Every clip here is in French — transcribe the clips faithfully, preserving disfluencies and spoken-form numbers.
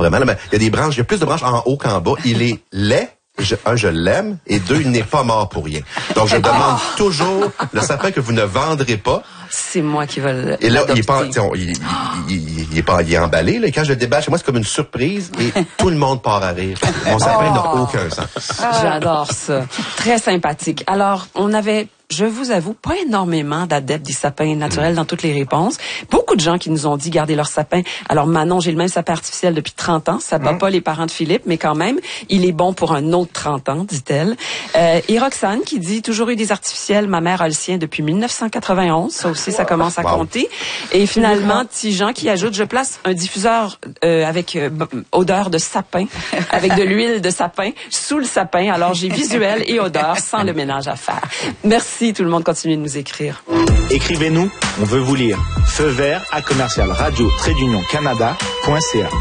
vraiment. Là, mais il y a des branches, il y a plus de branches en haut qu'en bas. Il est laid. Je, un, je l'aime, et deux, il n'est pas mort pour rien. Donc, je demande oh. toujours le sapin que vous ne vendrez pas. C'est moi qui vais le. Et là, il est pas, on, il, il, il, il est pas, il est emballé, là. Et quand je le déballe chez moi, c'est comme une surprise, et tout le monde part à rire. Mon sapin oh. n'a aucun sens. J'adore ça. Très sympathique. Alors, on avait, je vous avoue, pas énormément d'adeptes des sapins naturels mmh. dans toutes les réponses. Beaucoup de gens qui nous ont dit garder leur sapin. Alors Manon, j'ai le même sapin artificiel depuis trente ans. Ça bat mmh. pas les parents de Philippe, mais quand même, il est bon pour un autre trente ans, dit-elle. Euh, et Roxane qui dit, toujours eu des artificiels. Ma mère a le sien depuis mille neuf cent quatre-vingt-onze. Ça aussi, ça commence à wow. compter. Et finalement, Tijan qui ajoute, je place un diffuseur euh, avec euh, odeur de sapin, avec de l'huile de sapin, sous le sapin. Alors j'ai visuel et odeur sans le ménage à faire. Merci. Tout le monde continue de nous écrire. Écrivez-nous, on veut vous lire. Feu vert à commercial radio trait d'union canada point c a.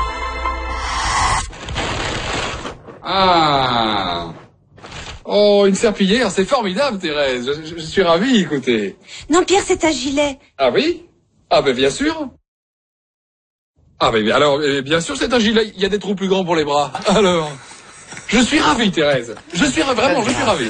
Ah. Oh, une serpillière, c'est formidable, Thérèse. Je, je, je suis ravi, écoutez. Non, Pierre, c'est un gilet. Ah oui? Ah ben bien sûr. Ah ben alors, bien sûr, c'est un gilet. Il y a des trous plus grands pour les bras. Alors, je suis ravi, Thérèse. Je suis vraiment, je suis ravi.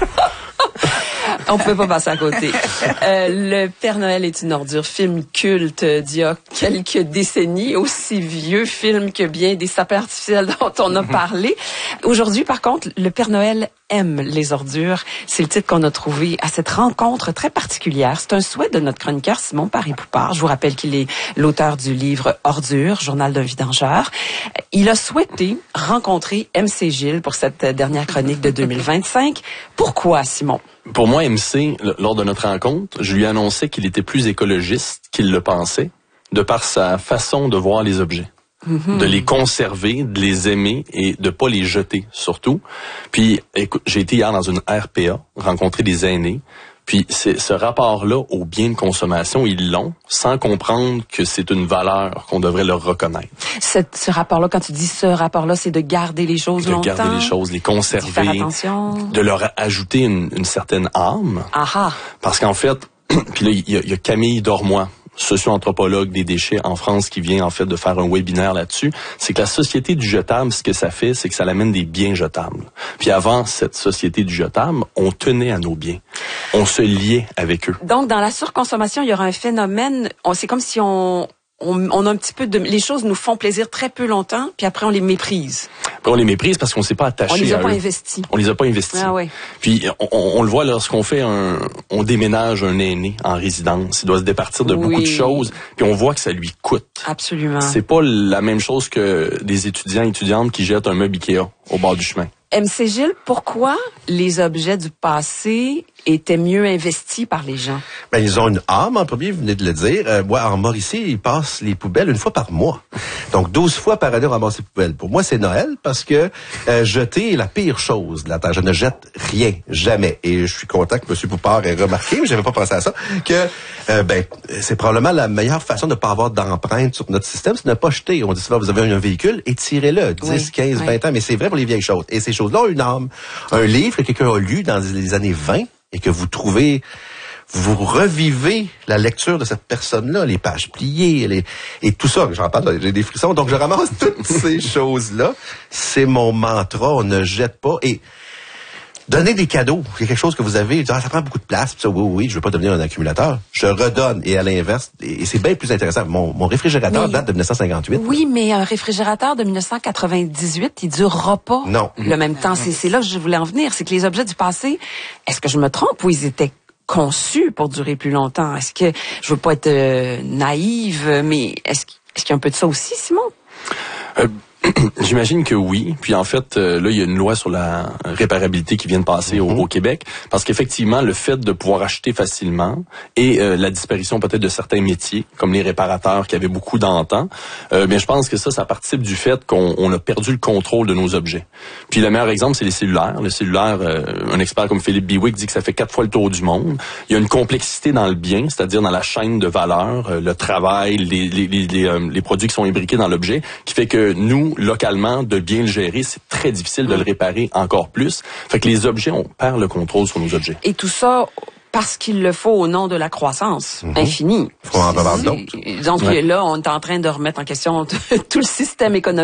On pouvait pas passer à côté. Euh, le Père Noël est une ordure, film culte d'il y a quelques décennies, aussi vieux film que bien des sapins artificiels dont on a parlé. Aujourd'hui, par contre, le Père Noël aime les ordures. C'est le titre qu'on a trouvé à cette rencontre très particulière. C'est un souhait de notre chroniqueur Simon Paris-Poupard. Je vous rappelle qu'il est l'auteur du livre Ordures, journal d'un vidangeur. Il a souhaité rencontrer M C Gilles pour cette dernière chronique de deux mille vingt-cinq. Pourquoi, Simon? Pour moi, M C, lors de notre rencontre, je lui ai annoncé qu'il était plus écologiste qu'il le pensait, de par sa façon de voir les objets. Mm-hmm. De les conserver, de les aimer et de pas les jeter, surtout. Puis, écoute, j'ai été hier dans une R P A, rencontrer des aînés. Puis, c'est, ce rapport-là aux biens de consommation, ils l'ont, sans comprendre que c'est une valeur qu'on devrait leur reconnaître. Cette, ce rapport-là, quand tu dis ce rapport-là, c'est de garder les choses de longtemps. De garder les choses, les conserver. Faire attention. De leur ajouter une, une certaine âme. Aha. Parce qu'en fait, puis là, il y, y a Camille Dormois, socio-anthropologue des déchets en France, qui vient en fait de faire un webinaire là-dessus. C'est que la société du jetable, ce que ça fait, c'est que ça amène des biens jetables. Puis avant cette société du jetable, on tenait à nos biens. On se liait avec eux. Donc, dans la surconsommation, il y aura un phénomène, on, c'est comme si on... On, on a un petit peu de... Les choses nous font plaisir très peu longtemps, puis après, on les méprise. Après, on les méprise parce qu'on ne s'est pas attaché à eux. On les a pas investis. On les a pas investis. Ah oui. Puis, on, on le voit lorsqu'on fait un... On déménage un aîné en résidence. Il doit se départir de oui. beaucoup de choses, puis on voit que ça lui coûte. Absolument. C'est pas la même chose que des étudiants et étudiantes qui jettent un meuble Ikea au bord du chemin. M C Gilles, pourquoi les objets du passé étaient mieux investis par les gens? Ben, ils ont une âme, en premier, vous venez de le dire. Euh, moi, en Mauricie, ils passent les poubelles une fois par mois. Donc, douze fois par année, on ramasse les poubelles. Pour moi, c'est Noël parce que euh, jeter est la pire chose de la terre. Je ne jette rien, jamais. Et je suis content que M. Poupard ait remarqué, mais j'avais pas pensé à ça, que euh, ben c'est probablement la meilleure façon de ne pas avoir d'empreinte sur notre système, c'est de ne pas jeter. On dit souvent, vous avez un véhicule, étirez-le, dix, oui, quinze, oui. vingt ans, mais c'est vrai pour les vieilles choses. Et ces choses-là ont une âme. Un livre que quelqu'un a lu dans les années vingt et que vous trouvez, vous revivez la lecture de cette personne-là, les pages pliées, les, et tout ça, j'en parle, j'ai des frissons, donc je ramasse toutes ces choses-là. C'est mon mantra, on ne jette pas. Et donner des cadeaux, c'est quelque chose que vous avez, ah, ça prend beaucoup de place, ça, oui, oui, je veux pas devenir un accumulateur. Je redonne, et à l'inverse, et c'est bien plus intéressant. Mon, mon réfrigérateur mais, date de dix-neuf cent cinquante-huit. Oui, mais un réfrigérateur de dix-neuf cent quatre-vingt-dix-huit, il durera pas non. le même temps. C'est, c'est là que je voulais en venir. C'est que les objets du passé, est-ce que je me trompe ou ils étaient conçus pour durer plus longtemps? Est-ce que, je veux pas être euh, naïve, mais est-ce, est-ce qu'il y a un peu de ça aussi, Simon? Euh... J'imagine que oui. Puis en fait, euh, là, il y a une loi sur la réparabilité qui vient de passer au, au Québec. Parce qu'effectivement, le fait de pouvoir acheter facilement et euh, la disparition peut-être de certains métiers, comme les réparateurs qui avaient beaucoup d'antan, euh, bien, je pense que ça, ça participe du fait qu'on on a perdu le contrôle de nos objets. Puis le meilleur exemple, c'est les cellulaires. Le cellulaire, euh, un expert comme Philippe Biwick dit que ça fait quatre fois le tour du monde. Il y a une complexité dans le bien, c'est-à-dire dans la chaîne de valeur, euh, le travail, les, les, les, les, euh, les produits qui sont imbriqués dans l'objet, qui fait que nous, localement, de bien le gérer, c'est très difficile de le réparer encore plus. Fait que les objets, on perd le contrôle sur nos objets. Et tout ça parce qu'il le faut au nom de la croissance mm-hmm. infinie. Il faut en avoir d'autres. Donc ouais. là, on est en train de remettre en question tout le système économique